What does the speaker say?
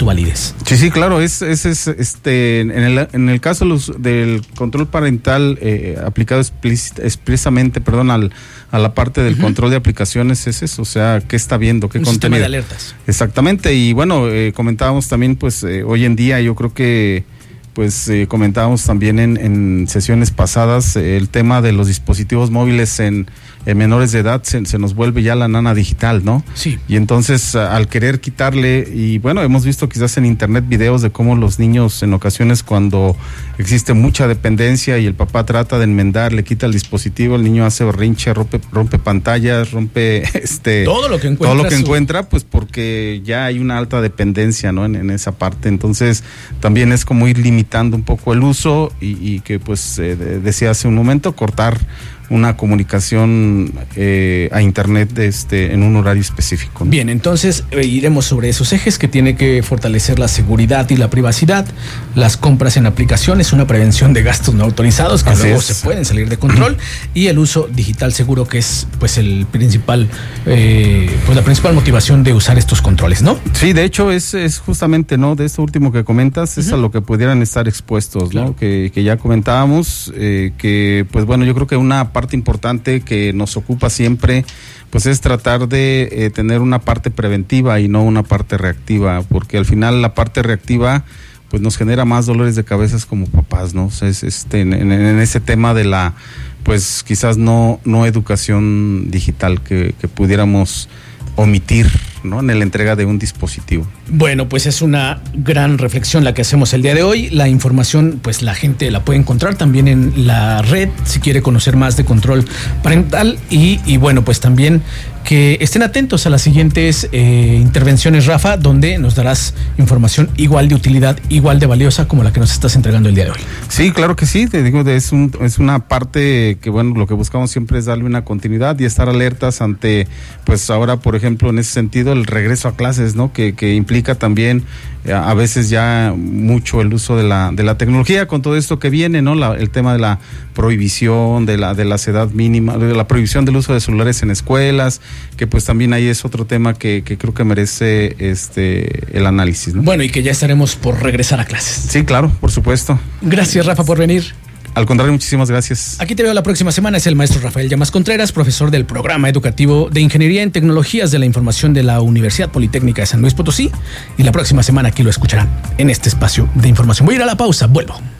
tu validez. Sí, claro, en el caso del control parental aplicado expresamente, a la parte del control de aplicaciones, es eso, o sea, qué está viendo, qué contenido. Sistema de alertas. Exactamente, y bueno, comentábamos también, pues, hoy en día yo creo que comentábamos también en sesiones pasadas el tema de los dispositivos móviles en menores de edad, se nos vuelve ya la nana digital, ¿no? Sí. Y entonces al querer quitarle, y bueno, hemos visto quizás en internet videos de cómo los niños en ocasiones cuando existe mucha dependencia y el papá trata de enmendar, le quita el dispositivo, el niño hace berrinche, rompe pantallas, rompe todo lo que encuentra, pues porque ya hay una alta dependencia, ¿no? En esa parte. Entonces también es como ir limitando un poco el uso y que pues decía hace un momento, cortar una comunicación a internet en un horario específico, ¿no? Bien, entonces iremos sobre esos ejes que tiene que fortalecer la seguridad y la privacidad, las compras en aplicaciones, una prevención de gastos no autorizados que luego se pueden salir de control y el uso digital seguro que es pues el principal la principal motivación de usar estos controles, ¿no? Sí, de hecho es justamente, ¿no? De esto último que comentas, es a lo que pudieran estar expuestos, claro. ¿No? Que ya comentábamos, que pues bueno, yo creo que una parte importante que nos ocupa siempre pues es tratar de tener una parte preventiva y no una parte reactiva, porque al final la parte reactiva pues nos genera más dolores de cabezas como papás, ¿no? O sea, en ese tema de la pues quizás no educación digital que pudiéramos omitir, ¿no? En la entrega de un dispositivo. Bueno, pues es una gran reflexión la que hacemos el día de hoy. La información, pues la gente la puede encontrar también en la red, si quiere conocer más de control parental y bueno, pues también que estén atentos a las siguientes intervenciones, Rafa, donde nos darás información igual de utilidad, igual de valiosa como la que nos estás entregando el día de hoy. Sí, claro que sí, te digo, es una parte que, bueno, lo que buscamos siempre es darle una continuidad y estar alertas ante, pues ahora, por ejemplo, en ese sentido, el regreso a clases, ¿no? Que implica también a veces ya mucho el uso de la tecnología con todo esto que viene, ¿no? El tema de la prohibición de la edad mínima, de la prohibición del uso de celulares en escuelas, que pues también ahí es otro tema que creo que merece el análisis, ¿no? Bueno, y que ya estaremos por regresar a clases. Sí, claro, por supuesto. Gracias, Rafa, por venir. Al contrario, muchísimas gracias. Aquí te veo la próxima semana. Es el maestro Rafael Llamas Contreras, profesor del programa educativo de Ingeniería en Tecnologías de la Información de la Universidad Politécnica de San Luis Potosí. Y la próxima semana aquí lo escucharán en este espacio de información. Voy a ir a la pausa, vuelvo.